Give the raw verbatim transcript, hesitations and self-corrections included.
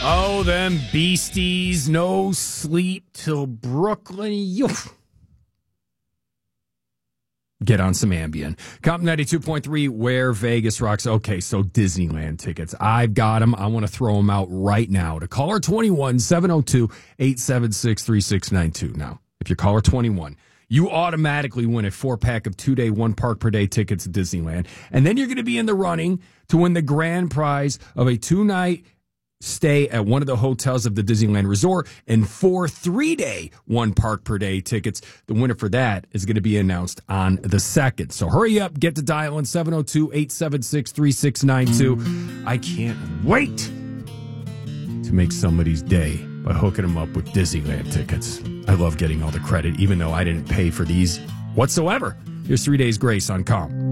Oh, them beasties. No sleep till Brooklyn. Yoof. Get on some Ambien. Comp ninety-two point three, where Vegas rocks. Okay, so Disneyland tickets. I've got them. I want to throw them out right now. To caller twenty-one, seven oh two, eight seven six, three six nine two. Now, if you're caller twenty-one, you automatically win a four-pack of two-day, one-park-per-day tickets at Disneyland. And then you're going to be in the running to win the grand prize of a two-night stay at one of the hotels of the Disneyland Resort and four three-day, one-park-per-day tickets. The winner for that is going to be announced on the second. So hurry up, get to dialing seven oh two, eight seven six, three six nine two. I can't wait to make somebody's day by hooking them up with Disneyland tickets. I love getting all the credit, even though I didn't pay for these whatsoever. Here's Three Days Grace on Calm.